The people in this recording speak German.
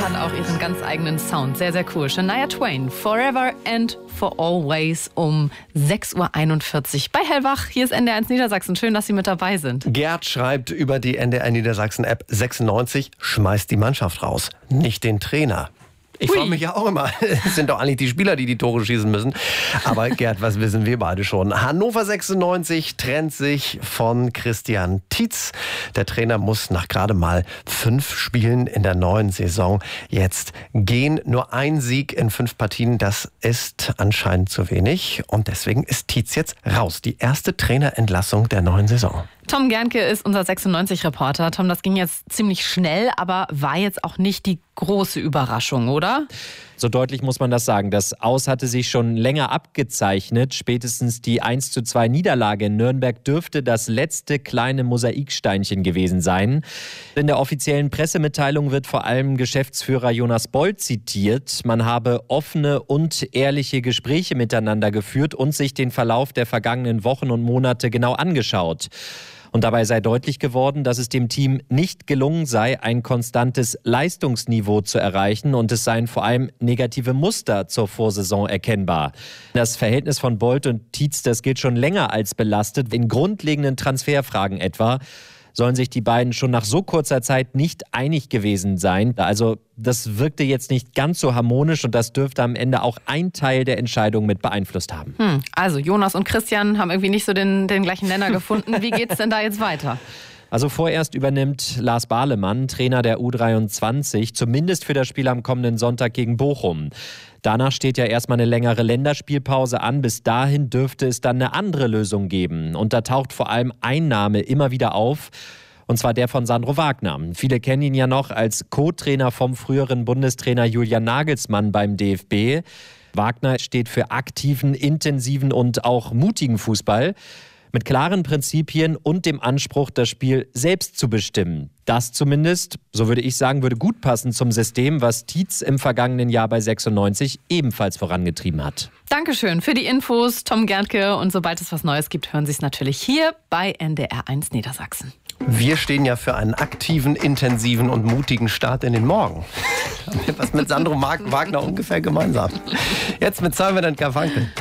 hat auch ihren ganz eigenen Sound. Sehr, sehr cool. Shania Twain, Forever and for Always um 6.41 Uhr bei Hellwach. Hier ist NDR1 Niedersachsen. Schön, dass Sie mit dabei sind. Gerd schreibt über die NDR Niedersachsen App 96, schmeißt die Mannschaft raus, nicht den Trainer. Ich frage mich ja auch immer, es sind doch eigentlich die Spieler, die Tore schießen müssen. Aber Gerd, was wissen wir beide schon? Hannover 96 trennt sich von Christian Tietz. Der Trainer muss nach gerade mal 5 Spielen in der neuen Saison jetzt gehen. Nur ein Sieg in 5 Partien, das ist anscheinend zu wenig. Und deswegen ist Tietz jetzt raus. Die erste Trainerentlassung der neuen Saison. Tom Gernke ist unser 96-Reporter. Tom, das ging jetzt ziemlich schnell, aber war jetzt auch nicht die große Überraschung, oder? So deutlich muss man das sagen. Das Aus hatte sich schon länger abgezeichnet. Spätestens die 1:2 Niederlage in Nürnberg dürfte das letzte kleine Mosaiksteinchen gewesen sein. In der offiziellen Pressemitteilung wird vor allem Geschäftsführer Jonas Bold zitiert. Man habe offene und ehrliche Gespräche miteinander geführt und sich den Verlauf der vergangenen Wochen und Monate genau angeschaut. Und dabei sei deutlich geworden, dass es dem Team nicht gelungen sei, ein konstantes Leistungsniveau zu erreichen. Und es seien vor allem negative Muster zur Vorsaison erkennbar. Das Verhältnis von Bold und Tietz, das gilt schon länger als belastet. In grundlegenden Transferfragen etwa sollen sich die beiden schon nach so kurzer Zeit nicht einig gewesen sein. Also das wirkte jetzt nicht ganz so harmonisch und das dürfte am Ende auch ein Teil der Entscheidung mit beeinflusst haben. Also Jonas und Christian haben irgendwie nicht so den gleichen Nenner gefunden. Wie geht's denn da jetzt weiter? Also vorerst übernimmt Lars Bahlemann, Trainer der U23, zumindest für das Spiel am kommenden Sonntag gegen Bochum. Danach steht ja erstmal eine längere Länderspielpause an. Bis dahin dürfte es dann eine andere Lösung geben. Und da taucht vor allem ein Name immer wieder auf. Und zwar der von Sandro Wagner. Viele kennen ihn ja noch als Co-Trainer vom früheren Bundestrainer Julian Nagelsmann beim DFB. Wagner steht für aktiven, intensiven und auch mutigen Fußball. Mit klaren Prinzipien und dem Anspruch, das Spiel selbst zu bestimmen. Das zumindest, so würde ich sagen, würde gut passen zum System, was Tietz im vergangenen Jahr bei 96 ebenfalls vorangetrieben hat. Dankeschön für die Infos, Tom Gernke. Und sobald es was Neues gibt, hören Sie es natürlich hier bei NDR1 Niedersachsen. Wir stehen ja für einen aktiven, intensiven und mutigen Start in den Morgen. Haben wir was mit Sandro Wagner ungefähr gemeinsam. Jetzt mit Simon & Garfunkel.